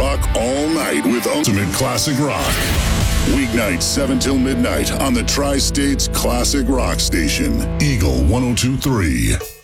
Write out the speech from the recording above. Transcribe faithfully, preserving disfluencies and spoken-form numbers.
rock all night with ultimate classic rock. Weeknights seven till midnight on the Tri-States Classic Rock Station, Eagle one oh two point three.